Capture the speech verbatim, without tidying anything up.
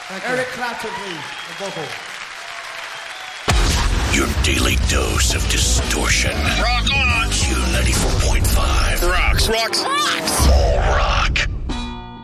Eric Clapton, please. A vocal. Your daily dose of distortion. Rock on. Q ninety-four point five. Rocks. Rocks. Rocks.